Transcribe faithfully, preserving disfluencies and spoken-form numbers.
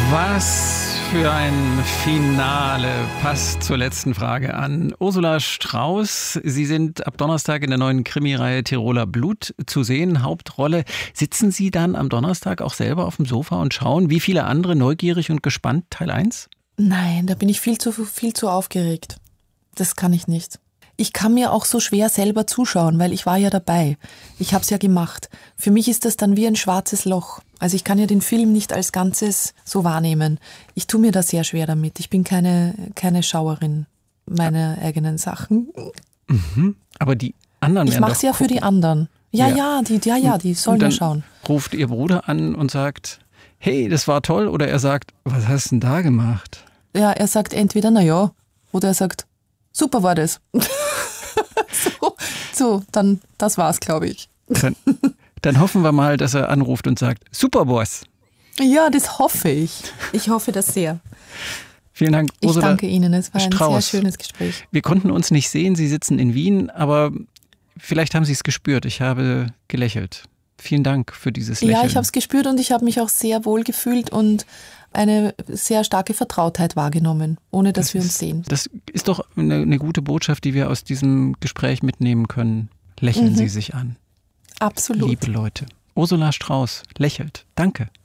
Was für ein Finale passt zur letzten Frage an. Ursula Strauß, Sie sind ab Donnerstag in der neuen Krimireihe Tiroler Blut zu sehen, Hauptrolle. Sitzen Sie dann am Donnerstag auch selber auf dem Sofa und schauen, wie viele andere, neugierig und gespannt, Teil eins? Nein, da bin ich viel zu, viel zu aufgeregt. Das kann ich nicht. Ich kann mir auch so schwer selber zuschauen, weil ich war ja dabei. Ich habe es ja gemacht. Für mich ist das dann wie ein schwarzes Loch. Also ich kann ja den Film nicht als Ganzes so wahrnehmen. Ich tue mir da sehr schwer damit. Ich bin keine, keine Schauerin meiner eigenen Sachen. Mhm. Aber die anderen Ich mache es ja gucken. Für die anderen. Ja, ja, ja, die, ja, ja, die sollen ja schauen. Ruft Ihr Bruder an und sagt, hey, das war toll. Oder er sagt, was hast du denn da gemacht? Ja, er sagt entweder, na ja, oder er sagt, super war das. so, so, dann, das war's, glaube ich. Dann, dann hoffen wir mal, dass er anruft und sagt, super Boss. Ja, das hoffe ich. Ich hoffe das sehr. Vielen Dank, Ursula. Ich danke Ihnen, es war ein Strauß. sehr schönes Gespräch. Wir konnten uns nicht sehen, Sie sitzen in Wien, aber vielleicht haben Sie es gespürt. Ich habe gelächelt. Vielen Dank für dieses Lächeln. Ja, ich habe es gespürt und ich habe mich auch sehr wohl gefühlt und eine sehr starke Vertrautheit wahrgenommen, ohne dass das wir ist, uns sehen. Das ist doch eine, eine gute Botschaft, die wir aus diesem Gespräch mitnehmen können. Lächeln mhm. Sie sich an. Absolut. Liebe Leute. Ursula Strauß lächelt. Danke.